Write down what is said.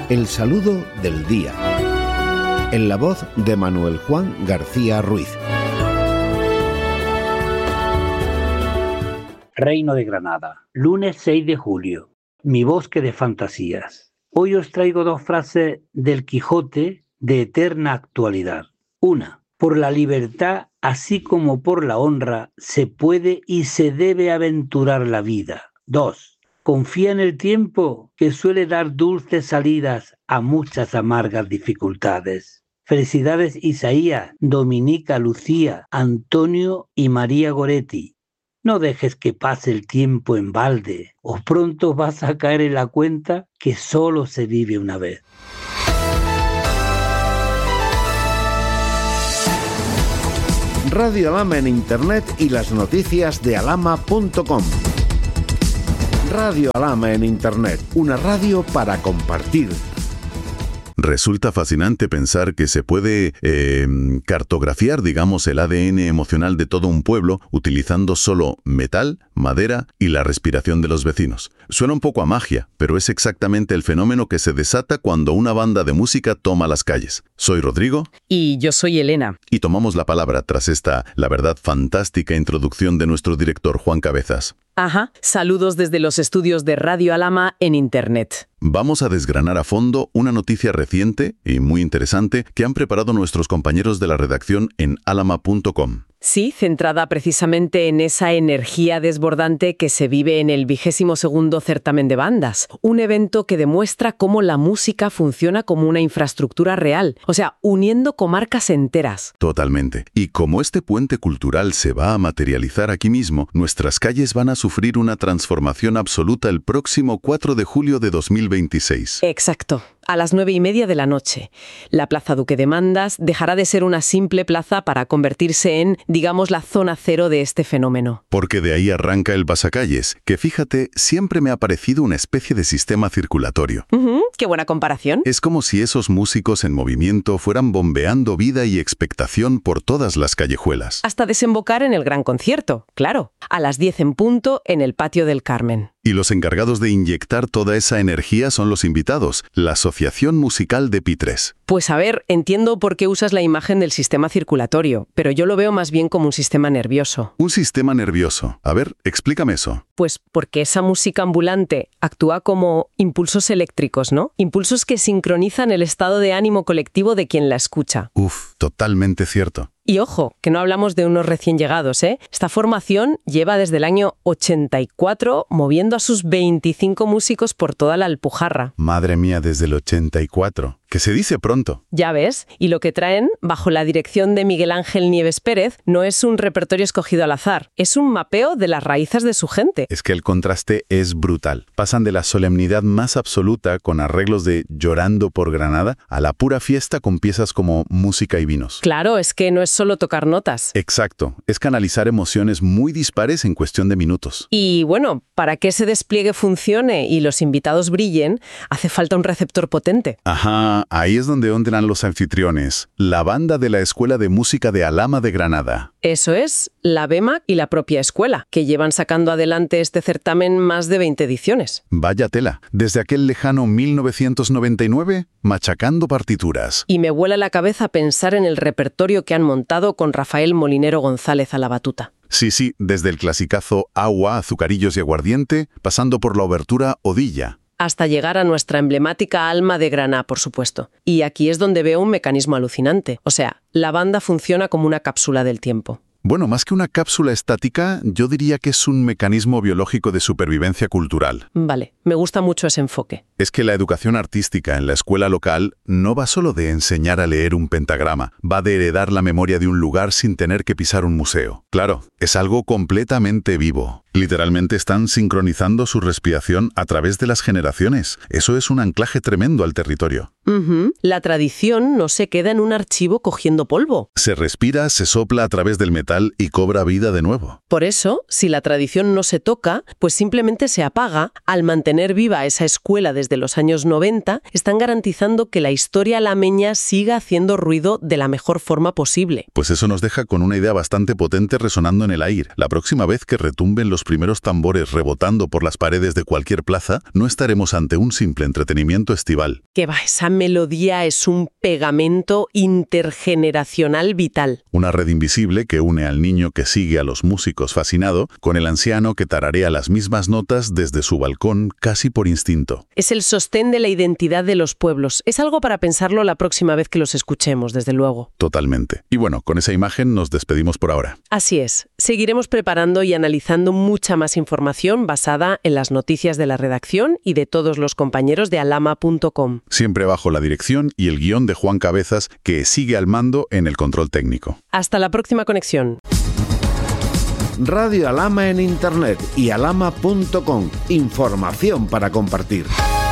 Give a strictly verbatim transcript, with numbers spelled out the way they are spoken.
El saludo del día. En la voz de Manuel Juan García Ruiz. Reino de Granada, lunes seis de julio. Mi bosque de fantasías. Hoy os traigo dos frases del Quijote de eterna actualidad. Una, por la libertad, así como por la honra, se puede y se debe aventurar la vida. Dos, confía en el tiempo, que suele dar dulces salidas a muchas amargas dificultades. Felicidades Isaías, Dominica, Lucía, Antonio y María Goretti. No dejes que pase el tiempo en balde, o pronto vas a caer en la cuenta que solo se vive una vez. Radio Alhama en Internet y las noticias de alhama punto com. Radio Alhama en Internet, una radio para compartir. Resulta fascinante pensar que se puede eh, cartografiar, digamos, el A D N emocional de todo un pueblo utilizando solo metal, madera y la respiración de los vecinos. Suena un poco a magia, pero es exactamente el fenómeno que se desata cuando una banda de música toma las calles. Soy Rodrigo. Y yo soy Elena. Y tomamos la palabra tras esta, la verdad, fantástica introducción de nuestro director Juan Cabezas. Ajá, saludos desde los estudios de Radio Alhama en Internet. Vamos a desgranar a fondo una noticia reciente y muy interesante que han preparado nuestros compañeros de la redacción en alhama punto com. Sí, centrada precisamente en esa energía desbordante que se vive en el vigésimo segundo certamen de bandas. Un evento que demuestra cómo la música funciona como una infraestructura real, o sea, uniendo comarcas enteras. Totalmente. Y como este puente cultural se va a materializar aquí mismo, nuestras calles van a sufrir una transformación absoluta el próximo cuatro de julio de dos mil veintiséis. Exacto. A las nueve y media de la noche. La Plaza Duque de Mandas dejará de ser una simple plaza para convertirse en, digamos, la zona cero de este fenómeno. Porque de ahí arranca el pasacalles, que fíjate, siempre me ha parecido una especie de sistema circulatorio. Uh-huh, ¡qué buena comparación! Es como si esos músicos en movimiento fueran bombeando vida y expectación por todas las callejuelas. Hasta desembocar en el gran concierto, claro, a las diez en punto en el Patio del Carmen. Y los encargados de inyectar toda esa energía son los invitados, la Asociación Musical de Pitres. Pues a ver, entiendo por qué usas la imagen del sistema circulatorio, pero yo lo veo más bien como un sistema nervioso. Un sistema nervioso. A ver, explícame eso. Pues porque esa música ambulante actúa como impulsos eléctricos, ¿no? Impulsos que sincronizan el estado de ánimo colectivo de quien la escucha. Uf, totalmente cierto. Y ojo, que no hablamos de unos recién llegados, ¿eh? Esta formación lleva desde el año ochenta y cuatro moviendo a sus veinticinco músicos por toda la Alpujarra. Madre mía, desde el ochenta y cuatro. Que se dice pronto. Ya ves, y lo que traen, bajo la dirección de Miguel Ángel Nieves Pérez, no es un repertorio escogido al azar, es un mapeo de las raíces de su gente. Es que el contraste es brutal. Pasan de la solemnidad más absoluta, con arreglos de Llorando por Granada, a la pura fiesta con piezas como Música y Vinos. Claro, es que no es solo tocar notas. Exacto, es canalizar emociones muy dispares en cuestión de minutos. Y bueno, para que ese despliegue funcione y los invitados brillen, hace falta un receptor potente. Ajá. Ahí es donde ondean los anfitriones, la banda de la Escuela de Música de Alhama de Granada. Eso es, la B E M A C y la propia escuela, que llevan sacando adelante este certamen más de veinte ediciones. Vaya tela, desde aquel lejano mil novecientos noventa y nueve, machacando partituras. Y me vuela la cabeza pensar en el repertorio que han montado con Rafael Molinero González a la batuta. Sí, sí, desde el clasicazo Agua, Azucarillos y Aguardiente, pasando por la obertura Odilla. Hasta llegar a nuestra emblemática Alma de Granada, por supuesto. Y aquí es donde veo un mecanismo alucinante. O sea, la banda funciona como una cápsula del tiempo. Bueno, más que una cápsula estática, yo diría que es un mecanismo biológico de supervivencia cultural. Vale, me gusta mucho ese enfoque. Es que la educación artística en la escuela local no va solo de enseñar a leer un pentagrama, va de heredar la memoria de un lugar sin tener que pisar un museo. Claro, es algo completamente vivo. Literalmente están sincronizando su respiración a través de las generaciones. Eso es un anclaje tremendo al territorio. Uh-huh. La tradición no se queda en un archivo cogiendo polvo. Se respira, se sopla a través del metal y cobra vida de nuevo. Por eso, si la tradición no se toca, pues simplemente se apaga. Al mantener viva esa escuela desde los años noventa, están garantizando que la historia alameña siga haciendo ruido de la mejor forma posible. Pues eso nos deja con una idea bastante potente resonando en el aire. La próxima vez que retumben los primeros tambores rebotando por las paredes de cualquier plaza, no estaremos ante un simple entretenimiento estival. Que va, esa melodía es un pegamento intergeneracional vital. Una red invisible que une al niño que sigue a los músicos fascinado con el anciano que tararea las mismas notas desde su balcón casi por instinto. Es el sostén de la identidad de los pueblos. Es algo para pensarlo la próxima vez que los escuchemos, desde luego. Totalmente. Y bueno, con esa imagen nos despedimos por ahora. Así es. Seguiremos preparando y analizando mucha más información basada en las noticias de la redacción y de todos los compañeros de alama punto com. Siempre bajo la dirección y el guión de Juan Cabezas, que sigue al mando en el control técnico. Hasta la próxima conexión. Radio Alama en Internet y alama punto com. Información para compartir.